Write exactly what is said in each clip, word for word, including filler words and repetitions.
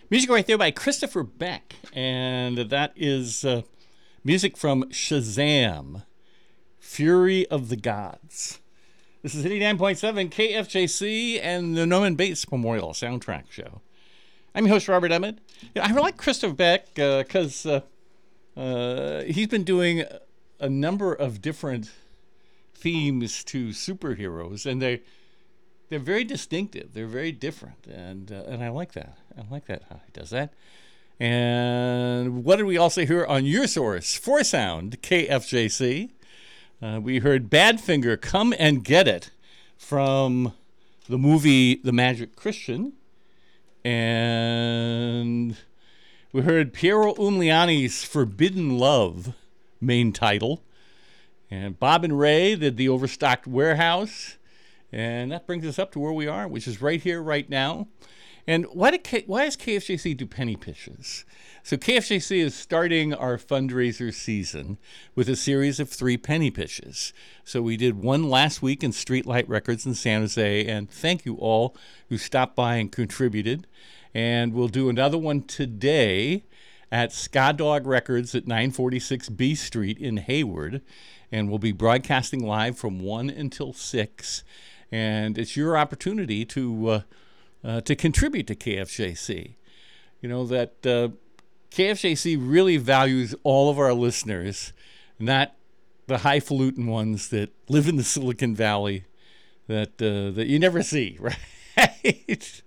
Music right there by Christopher Beck, and that is uh, music from Shazam, Fury of the Gods. This is eighty-nine point seven K F J C and the Norman Bates Memorial Soundtrack Show. I'm your host, Robert Emmett. You know, I like Christopher Beck because uh, uh, uh, he's been doing a number of different themes to superheroes, and they they're very distinctive. They're very different, and uh, and I like that. I like that how he does that. And what did we also hear on your source for sound K F J C? Uh, we heard Badfinger, Come and Get It from the movie The Magic Christian, and we heard Piero Umiliani's Forbidden Love, main title, and Bob and Ray did The Overstocked Warehouse. And that brings us up to where we are, which is right here, right now. And why, did K- why does K F J C do penny pitches? So K F J C is starting our fundraiser season with a series of three penny pitches. So we did one last week in Streetlight Records in San Jose, and thank you all who stopped by and contributed. And we'll do another one today at Ska Dog Records at nine forty-six B Street in Hayward. And we'll be broadcasting live from one until six. And it's your opportunity to uh, uh, to contribute to K F J C. You know that uh, K F J C really values all of our listeners, not the highfalutin ones that live in the Silicon Valley that uh, that you never see, right?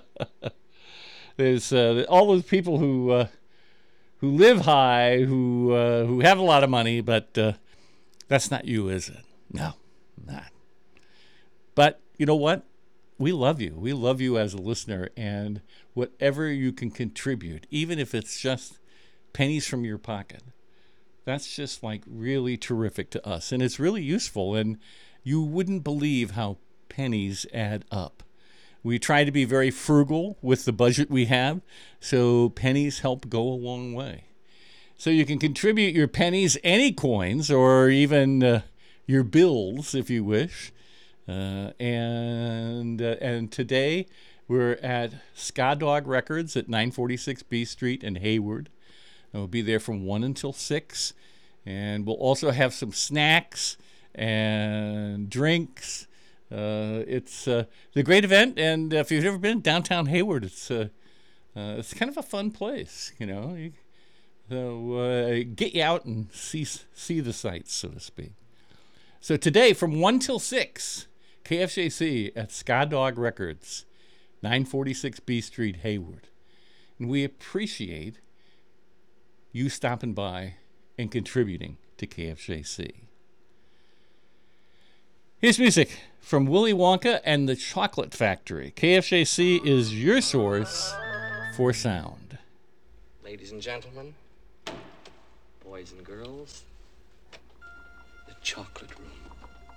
There's uh, all those people who uh, who live high, who uh, who have a lot of money, but uh, that's not you, is it? No, not. But you know what? We love you. We love you as a listener, and whatever you can contribute, even if it's just pennies from your pocket, that's just like really terrific to us, and it's really useful, and you wouldn't believe how pennies add up. We try to be very frugal with the budget we have, so pennies help go a long way. So you can contribute your pennies, any coins, or even uh, your bills if you wish. Uh, and uh, and today we're at Ska Dog Records at nine forty-six B Street in Hayward. And we'll be there from one until six. And we'll also have some snacks and drinks. Uh, it's uh, a great event, and if you've ever been downtown Hayward, it's uh, uh, it's kind of a fun place, you know. You, so uh, get you out and see see the sights, so to speak. So today from one till six, K F J C at Ska Dog Records, nine forty-six B Street, Hayward. And we appreciate you stopping by and contributing to K F J C. Here's music from Willy Wonka and the Chocolate Factory. K F J C is your source for sound. Ladies and gentlemen, boys and girls, the chocolate room.